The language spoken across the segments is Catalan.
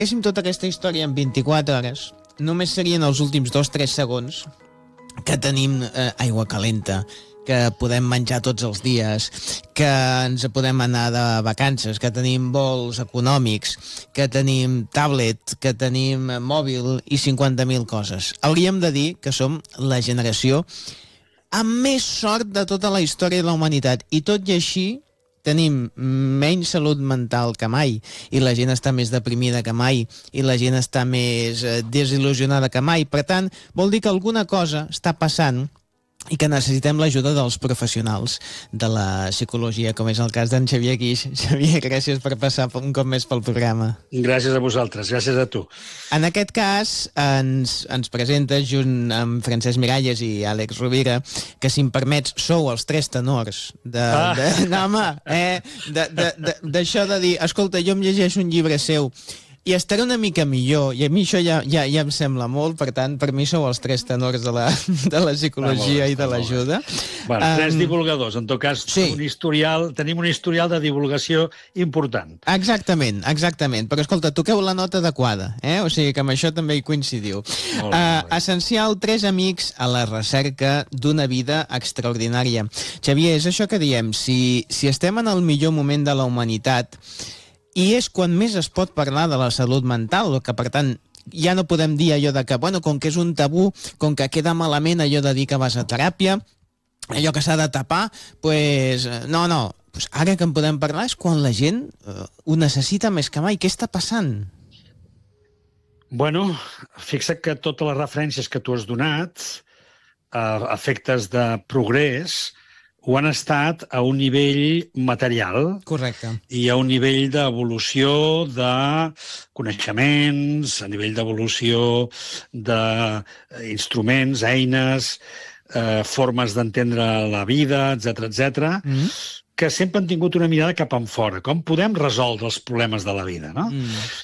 féssim tota aquesta història en 24 hores, només serien els últims 2-3 segons que tenim aigua calenta, que podem menjar tots els dies, que ens podem anar de vacances, que tenim vols econòmics, que tenim tablet, que tenim mòbil i 50.000 coses. Hauríem de dir que som la generació amb més sort de tota la història de la humanitat, i tot i així tenim menys salut mental que mai, i la gent està més deprimida que mai, i la gent està més desil·lusionada que mai. Per tant, vol dir que alguna cosa està passant i que necessitem l'ajuda dels professionals de la psicologia, com és el cas d'en Xavier Guix. Xavier, gràcies per passar un cop més pel programa. Gràcies a vosaltres, gràcies a tu. En aquest cas, ens presentes, junt amb Francesc Miralles i Àlex Rovira, que, si em permets, sou els 3 tenors d'això de dir, escolta, jo em llegeixo un llibre seu i estaré una mica millor, i a mi això ja em sembla molt. Per tant, per mi sou els 3 tenors de la psicologia i de l'ajuda. Bueno, 3 divulgadors, en tot cas, sí. Tenim un historial de divulgació important. Exactament. Però, escolta, toqueu la nota adequada, o sigui que amb això també hi coincidiu. Essencial, 3 amics a la recerca d'una vida extraordinària. Xavier, és això que diem, si estem en el millor moment de la humanitat, i és quan més es pot parlar de la salut mental, que per tant ja no podem dir allò de que, bueno, com que és un tabú, com que queda malament allò de dir que vas a teràpia, allò que s'ha de tapar, pues no, pues ara que en podem parlar és quan la gent ho necessita més que mai. Què està passant? Bueno, fixa't que totes les referències que tu has donat, efectes de progrés, ho han estat a un nivell material. Correcte. I a un nivell d'evolució de coneixements, a nivell d'evolució d'instruments, eines, formes d'entendre la vida, etc., que sempre han tingut una mirada cap enfora. Com podem resoldre els problemes de la vida, no?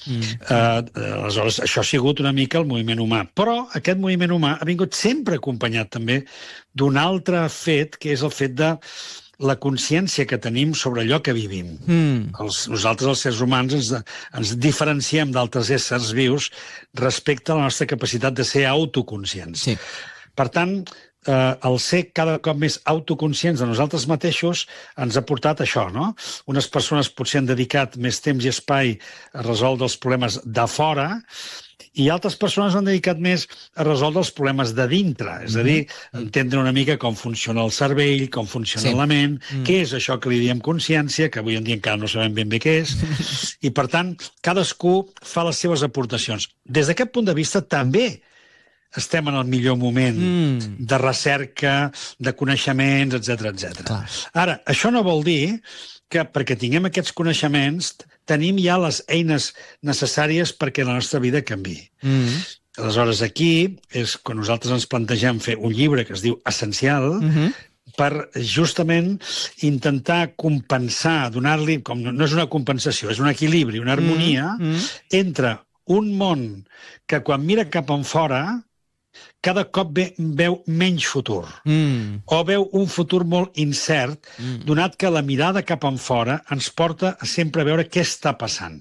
Aleshores, això ha sigut una mica el moviment humà. Però aquest moviment humà ha vingut sempre acompanyat també d'un altre fet, que és el fet de la consciència que tenim sobre allò que vivim. Nosaltres, els sers humans, ens diferenciem d'altres éssers vius respecte a la nostra capacitat de ser autoconscients. Sí. Per tant, el ser cada cop més autoconscients de nosaltres mateixos ens ha portat això, no? Unes persones potser han dedicat més temps i espai a resoldre els problemes de fora, i altres persones han dedicat més a resoldre els problemes de dintre, és a dir, entendre una mica com funciona el cervell, com funciona la ment, què és això que li diem consciència, que avui en dia encara no sabem ben bé què és, i per tant, cadascú fa les seves aportacions. Des d'aquest punt de vista, també estem en el millor moment de recerca, de coneixements, etc. Ara, això no vol dir que perquè tinguem aquests coneixements tenim ja les eines necessàries perquè la nostra vida canviï. Aleshores, aquí és quan nosaltres ens plantegem fer un llibre que es diu Essencial, per justament intentar compensar, donar-li, com no és una compensació, és un equilibri, una harmonia entre un món que quan mira cap enfora cada cop veu menys futur, o veu un futur molt incert, donat que la mirada cap enfora ens porta a sempre veure què està passant.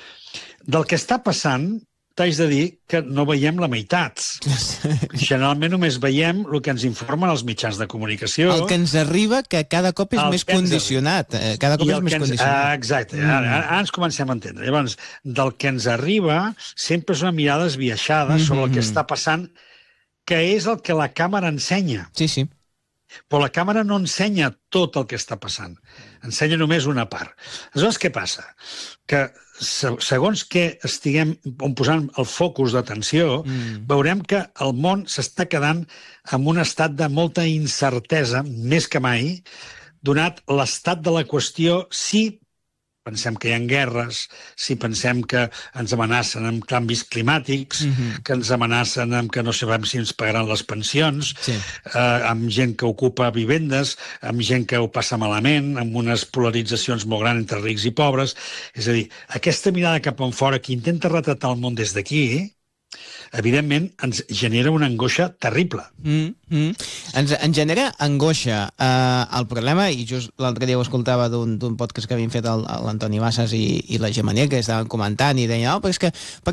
Del que està passant, t'haig de dir que no veiem la meitat. Generalment només veiem el que ens informen els mitjans de comunicació. El que ens arriba, que cada cop és més condicionat. Cada cop és més condicionat. Exacte. Ara ens comencem a entendre. Llavors, del que ens arriba sempre és una mirada esbiaixada sobre el que està passant, que és el que la càmera ensenya. Sí. Però la càmera no ensenya tot el que està passant. Ensenya només una part. Aleshores, què passa? Que segons que estiguem posant el focus d'atenció, veurem que el món s'està quedant en un estat de molta incertesa, més que mai, donat l'estat de la qüestió, si pensem que hi ha guerres, si pensem que ens amenacen amb canvis climàtics, que ens amenacen amb que no sabem si ens pagaran les pensions, amb gent que ocupa vivendes, amb gent que ho passa malament, amb unes polaritzacions molt grans entre rics i pobres. És a dir, aquesta mirada cap enfora que intenta retratar el món des d'aquí evidentment ens genera una angoixa terrible. Ens genera angoixa. El problema, i just l'altre dia ho escoltava d'un podcast que havien fet l'Antoni Bassas i la Gemma que estaven comentant i deien, però és que